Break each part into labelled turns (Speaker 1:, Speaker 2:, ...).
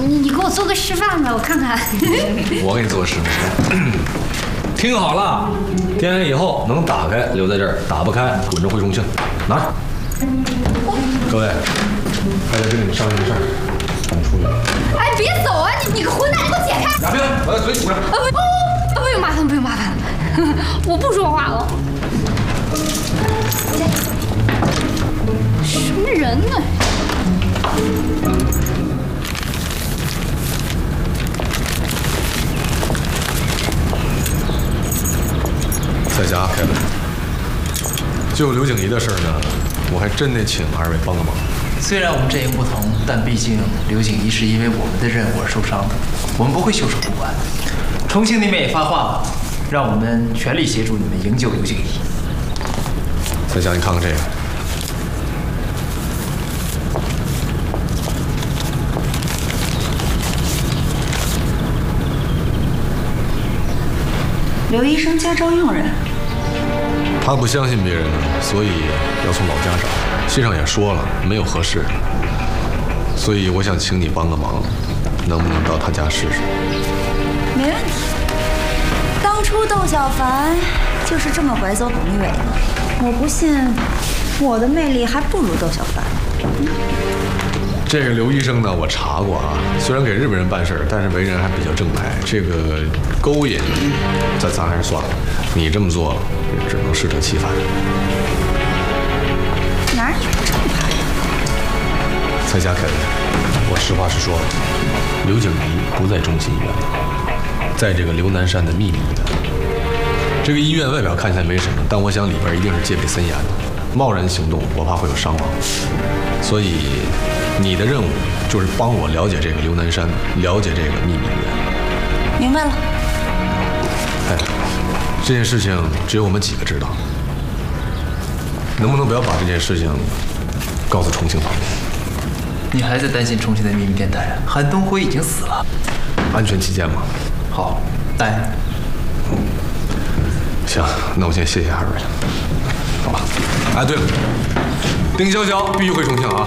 Speaker 1: 你给我做个示范吧，我看看。
Speaker 2: 我给你做个示范。听好了，天黑以后能打开留在这儿，打不开滚着回重庆。拿着。各位，还得跟你们商量个事儿，咱们出去。
Speaker 1: 哎，别走啊！你个混蛋，你给我解开！
Speaker 2: 亚兵，把他嘴堵上。
Speaker 1: 不用麻烦，不用麻烦，我不说话了。什么人呢？
Speaker 2: 在家，凯文。就刘景怡的事儿呢，我还真得请二位帮个忙。
Speaker 3: 虽然我们阵营不同，但毕竟刘景怡是因为我们的任务而受伤的，我们不会袖手不管。重庆那边也发话了，让我们全力协助你们营救刘景怡。
Speaker 2: 在家，你看看这个。
Speaker 4: 刘医生家招佣人，
Speaker 2: 他不相信别人呢，所以要从老家找。信上也说了，没有合适的，所以我想请你帮个忙，能不能到他家试试？
Speaker 4: 没问题。当初窦小凡就是这么拐走董立伟的，我不信我的魅力还不如窦小凡。
Speaker 2: 这个刘医生呢，我查过啊，虽然给日本人办事儿，但是为人还比较正派。这个勾引，咱还是算了。你这么做，只能适得其反。
Speaker 4: 哪有正派呀？
Speaker 2: 蔡家凯文，我实话实说，刘景怡不在中心医院，在这个刘南山的秘密医院。这个医院外表看起来没什么，但我想里边一定是戒备森严的。贸然行动，我怕会有伤亡。所以，你的任务就是帮我了解这个刘南山，了解这个秘密医院。
Speaker 4: 明白了。
Speaker 2: 哎，这件事情只有我们几个知道，能不能不要把这件事情告诉重庆方面？
Speaker 3: 你还在担心重庆的秘密电台？韩东辉已经死了，
Speaker 2: 安全起见嘛。
Speaker 3: 好，来。
Speaker 2: 行，那我先谢谢二位了，好吧？哎，对了，丁潇潇必须回重庆啊！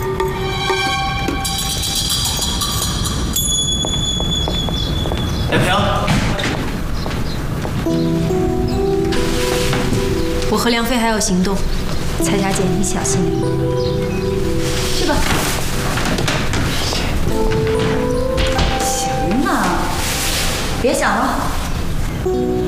Speaker 3: 梁平，
Speaker 1: 我和梁飞还有行动，
Speaker 4: 蔡家姐，你小心点。去吧。行了，别想了。